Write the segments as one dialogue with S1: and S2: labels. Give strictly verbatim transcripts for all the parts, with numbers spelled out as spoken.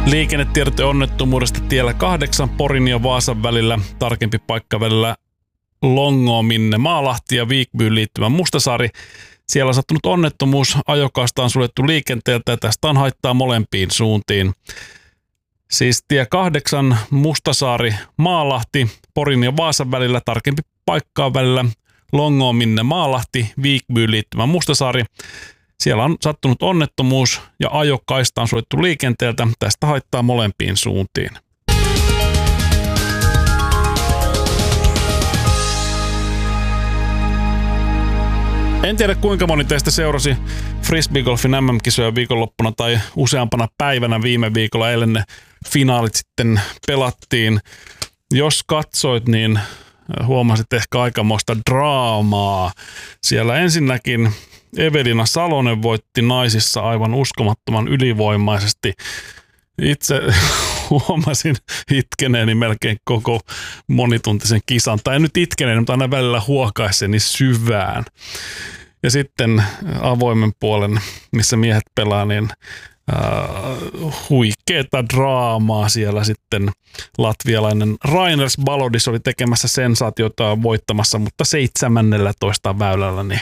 S1: Liikennetiedote onnettomuudesta tiellä kahdeksan Porin ja Vaasan välillä, tarkempi paikka välillä Longominne Maalahti ja Viikbyyn liittyvä Mustasaari. Siellä on sattunut onnettomuus, ajokaista on suljettu liikenteeltä ja tästä on haittaa molempiin suuntiin. Siis tie kahdeksan Mustasaari Maalahti, Porin ja Vaasan välillä, tarkempi paikkaa välillä Longominne Maalahti, Viikbyyn liittyvä Mustasaari. Siellä on sattunut onnettomuus ja ajokaista on suljettu liikenteeltä. Tästä haittaa molempiin suuntiin. En tiedä kuinka moni teistä seurasi frisbeegolfin M M-kisoja viikonloppuna tai useampana päivänä viime viikolla, eilen ne finaalit sitten pelattiin. Jos katsoit, niin huomasit ehkä aikamoista draamaa. Siellä ensinnäkin Evelina Salonen voitti naisissa aivan uskomattoman ylivoimaisesti. Itse huomasin itkeneeni melkein koko monituntisen kisan. Tai en nyt itkeneeni, mutta aina välillä huokaisseni syvään. Ja sitten avoimen puolen, missä miehet pelaa, niin Uh, huikeeta draamaa siellä sitten latvialainen Rainers Balodis oli tekemässä sensaatiota voittamassa, mutta seitsemännellätoista väylällä niin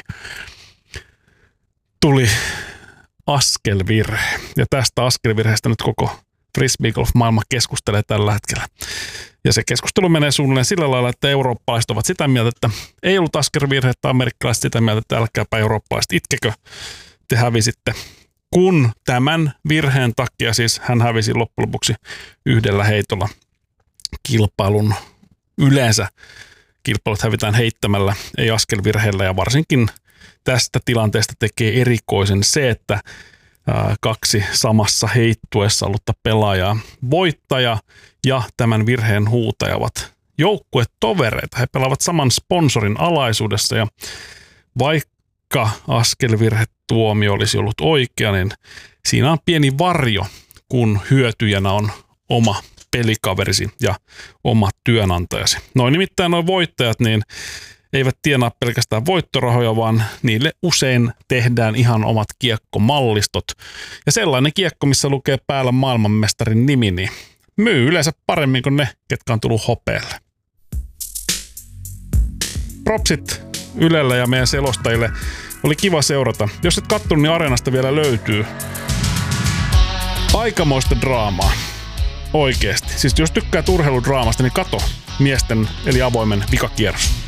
S1: tuli askelvirhe. Ja tästä askelvirheestä nyt koko frisbeegolf-maailma keskustelee tällä hetkellä. Ja se keskustelu menee suunnilleen sillä lailla, että eurooppalaiset ovat sitä mieltä, että ei ollut askelvirhettä, amerikkalaiset sitä mieltä, että älkääpä eurooppalaiset itkekö, te hävisitte. Kun tämän virheen takia siis hän hävisi loppujen lopuksi yhdellä heitolla kilpailun. Yleensä kilpailut hävitään heittämällä, ei askelvirheellä, ja varsinkin tästä tilanteesta tekee erikoisen se, että ää, kaksi samassa heittuessa ollutta pelaajaa, voittaja ja tämän virheen huutaja, ovat joukkuetovereita. He pelaavat saman sponsorin alaisuudessa, ja vaikka askelvirhetuomio olisi ollut oikea, niin siinä on pieni varjo, kun hyötyjänä on oma pelikaverisi ja oma työnantajasi. Noin nimittäin nuo voittajat niin eivät tienaa pelkästään voittorahoja, vaan niille usein tehdään ihan omat kiekkomallistot. Ja sellainen kiekko, missä lukee päällä maailmanmestarin nimi, niin myy yleensä paremmin kuin ne, ketkä on tullut hopealle. Propsit Ylelle ja meidän selostajille. Oli kiva seurata. Jos et kattonut, niin Areenasta vielä löytyy aikamoista draamaa. Oikeesti. Siis jos tykkäät urheiludraamasta, niin kato miesten eli avoimen vikakierros.